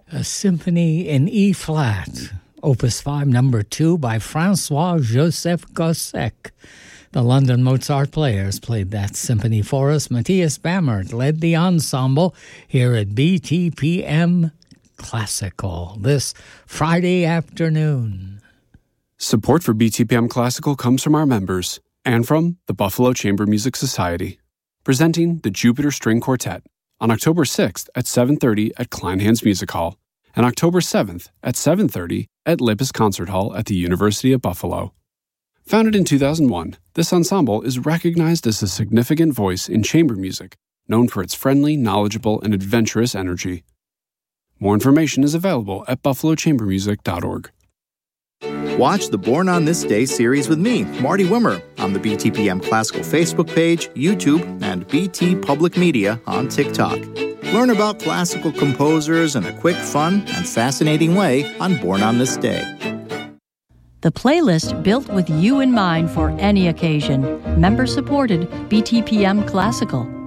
A symphony in E-flat, Opus 5, number 2, by Francois-Joseph Gossec. The London Mozart Players played that symphony for us. Matthias Bammert led the ensemble here at BTPM Classical this Friday afternoon. Support for BTPM Classical comes from our members and from the Buffalo Chamber Music Society, presenting the Jupiter String Quartet on October 6th at 7:30 at Kleinhans Music Hall and October 7th at 7:30 at Lippis Concert Hall at the University of Buffalo. Founded in 2001, this ensemble is recognized as a significant voice in chamber music, known for its friendly, knowledgeable, and adventurous energy. More information is available at buffalochambermusic.org. Watch the Born on This Day series with me, Marty Wimmer, on the BTPM Classical Facebook page, YouTube, and BT Public Media on TikTok. Learn about classical composers in a quick, fun, and fascinating way on Born on This Day. The playlist built with you in mind for any occasion. Member-supported BTPM Classical.